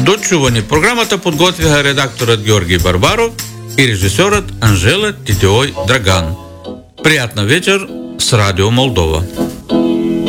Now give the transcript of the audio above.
До чуване. Програмата подготвиха редакторът Георги Барбаров и режисьорът Анжела Титеой Драган. Приятна вечер с Радио Молдова.